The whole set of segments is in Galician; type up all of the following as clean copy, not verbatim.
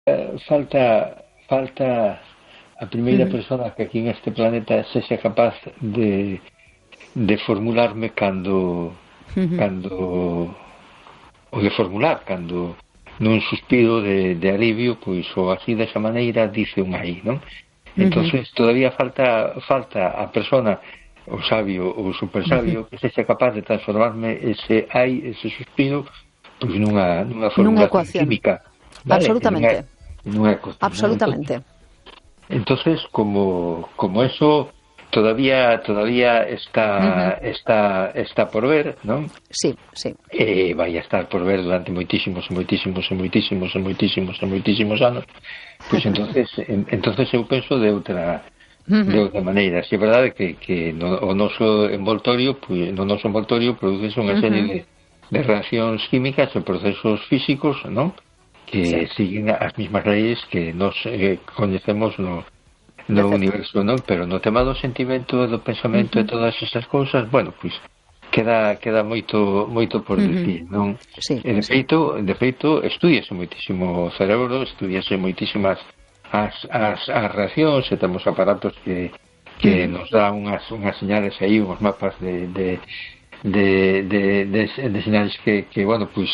falta a primeira Ujú, persona que aquí en este planeta sexa capaz de formularme ujú, cando o de formular cando nun suspiro de alivio, pois ou así desa maneira dice un aí, non? ujú, Entonces todavía falta a persona, o sabio ou o super ujú. sabio, que sexa capaz de transformarme ese ai, ese suspiro, pois nunha Nunha formulación ecuación. química, vale? Absolutamente. Nunha ecuación, non? Absolutamente. Entonces como eso todavía Ujú. está por ver, non? Sí, sí. Vai a estar por ver durante moitísimos anos, pois entonces eu penso de Ujú, outra maneira. Si é verdade que o noso envoltorio, pois no noso envoltorio produce unha serie ujú. de reaccións químicas e procesos físicos, non? Que Sí, siguen as mismas leyes que nos coñecemos no de certo. universo, non? Pero no tema do sentimento e do pensamento e Ujú, todas esas cousas, bueno, pois queda moito por ujú. decir, non? Sí, E sí. de feito estudiase moitísimo o cerebro, estudiase moitísimas as reaccións e temos aparatos que Ujú, nos dá unhas señales aí, uns mapas de señales bueno, pois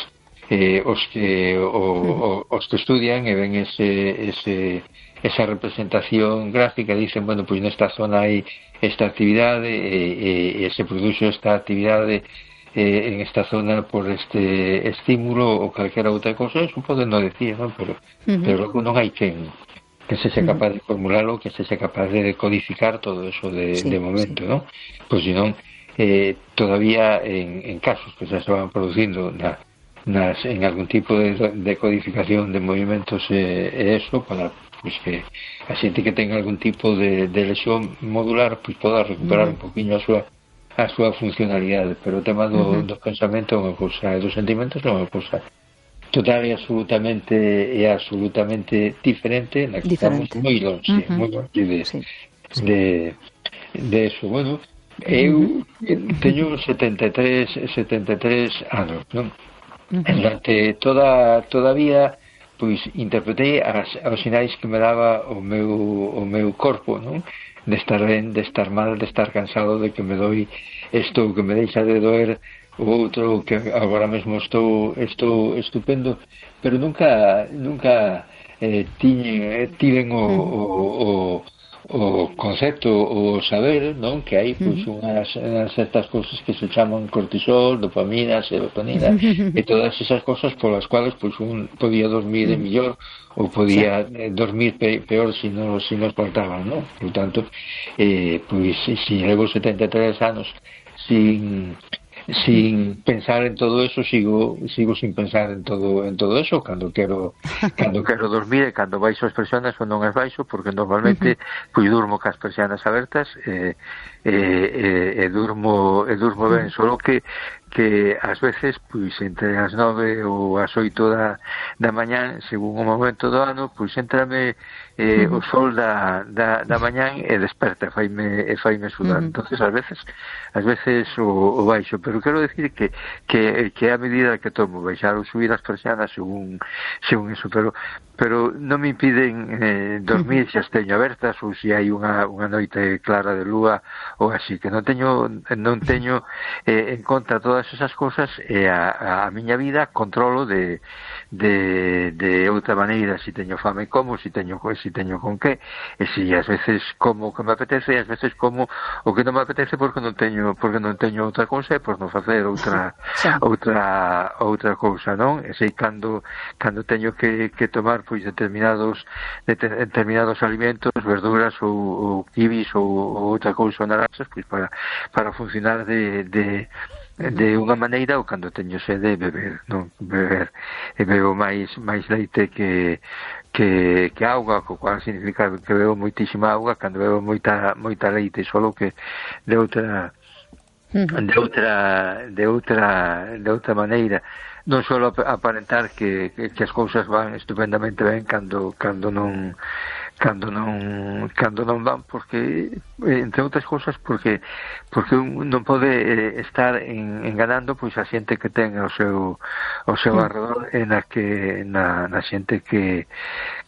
ujú, os que estudian e ven esa representación gráfica dicen, bueno, pois nesta zona hai esta actividade e se produxo esta actividade en esta zona por este estímulo ou calquera outra cosa, eso pode non decir, non? ujú, Pero logo non hai que sexa ujú. capaz de formularlo, que sexa capaz de codificar todo eso de Sí, sí. momento, non? Pois senón, todavía en casos que xa se van producindo en algún tipo de codificación de movimentos eso para pois que a xente que ten algún tipo de lesión modular pois poda recuperar Ujú, un poquinho a súa funcionalidade, pero o tema ujú. do pensamento é unha cousa e dos sentimentos é unha cousa total e absolutamente diferente na que estamos Diferente. Ujú. moi longe Sí, sí. de, de eso. Bueno, eu Ujú, teño 73 anos, non? E ujú. durante toda a vida pois interpretei os sinais que me daba o meu corpo, non? De estar ben, de estar mal, de estar cansado, de que me doi isto, que me deixa de doer o outro, que agora mesmo estou estupendo, pero nunca tiven o concepto o saber, non, que hai pois Ujú. unhas certas cousas que se chaman cortisol, dopamina, serotonina e todas esas cousas polas cuales pois un podía dormir Ujú. mellor ou Sí. podía dormir peor se nos faltaban, non? Por tanto, pois se levo 73 anos sin sin pensar en todo eso, sigo sin pensar en todo eso cando quero dormir e cando baixo as persianas ou non as baixo, porque Ujú. normalmente pois durmo cas persianas abertas e durmo ben, Ujú. solo que ás veces pois entre as 9 ou as 8 da mañán, según o momento do ano, pois entrame o Ujú. sol da mañán e desperta, faime sudar. Ujú. Entonces ás veces o baixo, pero quero decir que a medida que tomo baixar ou subir as persianas según eso, pero non me impiden Ujú. dormir se as teño abertas ou se hai unha noite clara de lúa ou así, que non teño en conta todas esas cousas e a miña vida controlo de outra maneira, se teño fame como, se teño con que, e se ás veces como o que me apetece e ás veces como o que non me apetece porque non teño outra cousa e por non facer Sí. outra cousa, non? E sei cando teño que tomar pois determinados alimentos, verduras ou kibis ou outra cousa naranxas pois para funcionar Ujú. de unha maneira ou cando teño sede beber, non? Beber e bebo máis leite que auga, co cual significa que bebo moitísima auga cando bebo moita leite, solo que de outra Ujú. de outra maneira, non só aparentar que as cousas van estupendamente ben cando cando non van, porque entre outras cousas porque un non pode estar enganando pois a xente que ten ao seu arredor, na xente que